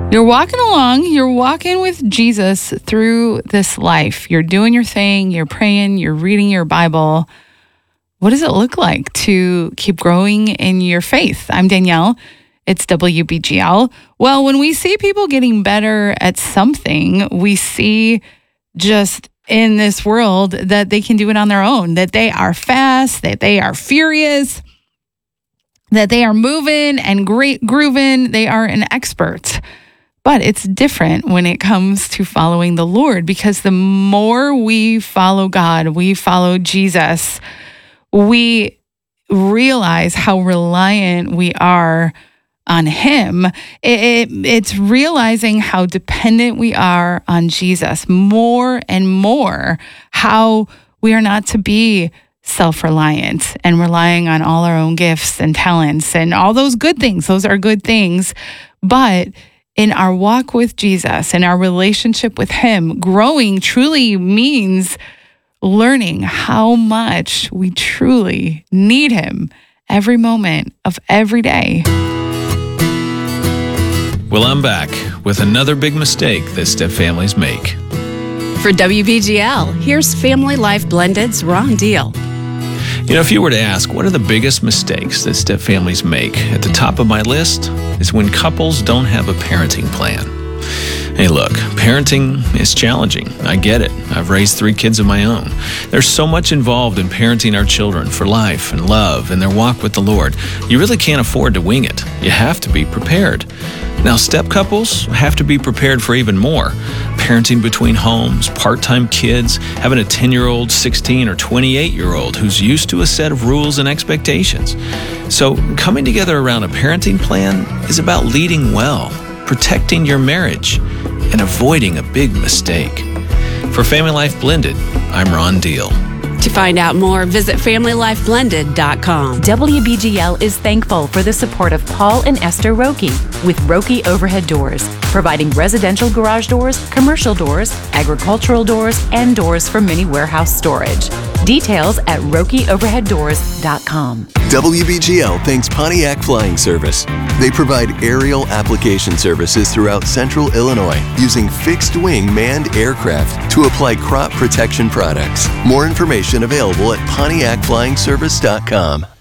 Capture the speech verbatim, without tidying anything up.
You're walking along, you're walking with Jesus through this life. You're doing your thing, you're praying, you're reading your Bible. What does it look like to keep growing in your faith? I'm Danielle. It's W B G L. Well, when we see people getting better at something, we see just in this world that they can do it on their own, that they are fast, that they are furious, that they are moving and great grooving. They are an expert. But it's different when it comes to following the Lord, because the more we follow God, we follow Jesus, we realize how reliant we are on Him. It, it, it's realizing how dependent we are on Jesus more and more, how we are not to be self-reliant and relying on all our own gifts and talents and all those good things. Those are good things. But in our walk with Jesus and our relationship with Him, growing truly means learning how much we truly need Him every moment of every day. Well, I'm back with another big mistake that step families make. For W B G L, here's Family Life Blended's Ron Deal. You know, if you were to ask, what are the biggest mistakes that step families make? At the top of my list is when couples don't have a parenting plan. Hey, look, parenting is challenging. I get it. I've raised three kids of my own. There's so much involved in parenting our children for life and love and their walk with the Lord. You really can't afford to wing it. You have to be prepared. Now, step couples have to be prepared for even more. Parenting between homes, part-time kids, having a ten-year-old, sixteen, or twenty-eight-year-old who's used to a set of rules and expectations. So coming together around a parenting plan is about leading well, protecting your marriage, and avoiding a big mistake. For Family Life Blended, I'm Ron Deal. To find out more, visit family life blended dot com. W B G L is thankful for the support of Paul and Esther Roki with Roki Overhead Doors, providing residential garage doors, commercial doors, agricultural doors, and doors for mini warehouse storage. Details at roki overhead doors dot com. W B G L thanks Pontiac Flying Service. They provide aerial application services throughout central Illinois using fixed-wing manned aircraft to apply crop protection products. More information available at pontiac flying service dot com.